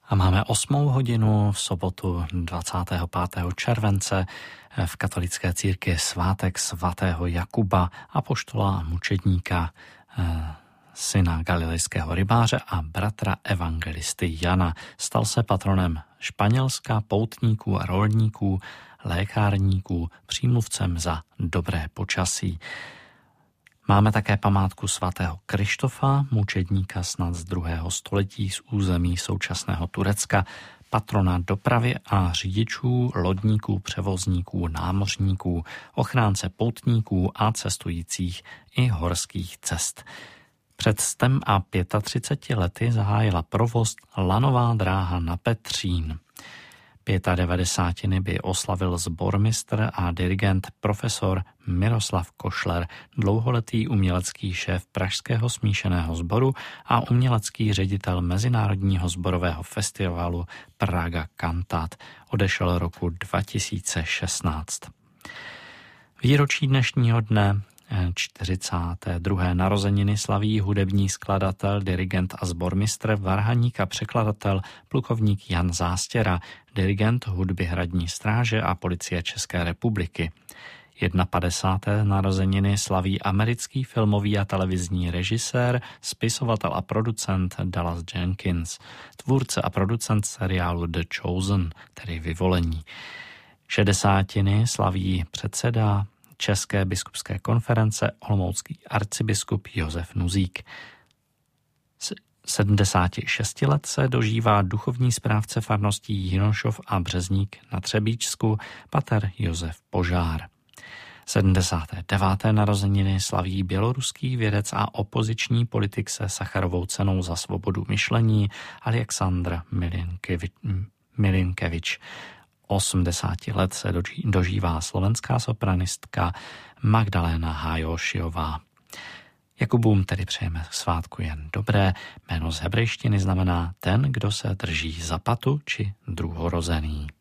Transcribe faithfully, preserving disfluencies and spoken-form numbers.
A máme osmou hodinu v sobotu dvacátého pátého července. V katolické církvi svátek svatého Jakuba, apoštola a mučedníka, syna galilejského rybáře a bratra evangelisty Jana. Stal se patronem Španělska, poutníků a rolníků, lékárníků, přímluvcem za dobré počasí. Máme také památku svatého Kryštofa, mučedníka snad z druhého století z území současného Turecka, patrona dopravy a řidičů, lodníků, převozníků, námořníků, ochránce poutníků a cestujících i horských cest. Před stem a třiceti pěti lety zahájila provoz lanová dráha na Petřín. devadesátiny by oslavil sbormistr a dirigent profesor Miroslav Košler, dlouholetý umělecký šéf Pražského smíšeného sboru a umělecký ředitel Mezinárodního sborového festivalu Praga Cantat. Odešel roku dva tisíce šestnáct. Výročí dnešního dne čtyřicáté druhé narozeniny slaví hudební skladatel, dirigent a sbormistr, varhaník a překladatel plukovník Jan Zástěra, dirigent hudby Hradní stráže a Policie České republiky. padesáté první narozeniny slaví americký filmový a televizní režisér, spisovatel a producent Dallas Jenkins, tvůrce a producent seriálu The Chosen, tedy Vyvolení. Šedesátiny slaví předseda České biskupské konference olomoucký arcibiskup Josef Nuzík. sedmdesáti šesti let se dožívá duchovní správce farností Jinošov a Březník na Třebíčsku pater Josef Požár. sedmdesáté deváté narozeniny slaví běloruský vědec a opoziční politik se Sacharovou cenou za svobodu myšlení Aleksandr Milinkevič. osmdesáti let se dožívá slovenská sopranistka Magdaléna Hajošiová. Jakubům tedy přejeme svátku jen dobré. Jméno z hebrejštiny znamená ten, kdo se drží za patu či druhorozený.